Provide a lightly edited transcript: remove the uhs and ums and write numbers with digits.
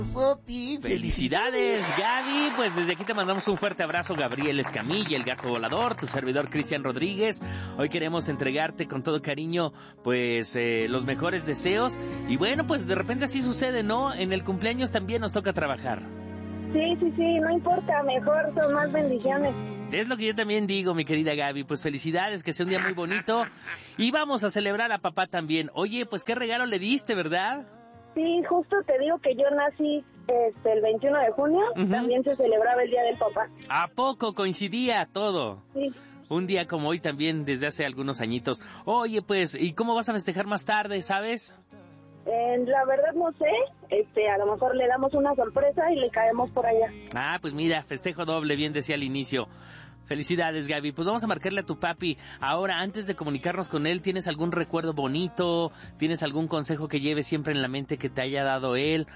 Felicidades, Gaby. Pues desde aquí te mandamos un fuerte abrazo, Gabriel Escamilla, el gato volador, tu servidor Cristian Rodríguez. Hoy queremos entregarte con todo cariño, pues, los mejores deseos. Y bueno, pues de repente así sucede, ¿no? En el cumpleaños también nos toca trabajar. Sí, no importa, mejor son más bendiciones. Es lo que yo también digo, mi querida Gaby. Pues felicidades, que sea un día muy bonito. Y vamos a celebrar a papá también. Oye, pues qué regalo le diste, ¿verdad? Sí, justo te digo que yo nací el 21 de junio, también se celebraba el Día del Papá. ¿A poco coincidía todo? Sí. Un día como hoy también, desde hace algunos añitos. Oye, pues, ¿y cómo vas a festejar más tarde, sabes? La verdad no sé, a lo mejor le damos una sorpresa y le caemos por allá. Ah, pues mira, festejo doble, bien decía al inicio. Felicidades, Gaby. Pues vamos a marcarle a tu papi. Ahora, antes de comunicarnos con él, ¿tienes algún recuerdo bonito? ¿Tienes algún consejo que lleves siempre en la mente que te haya dado él?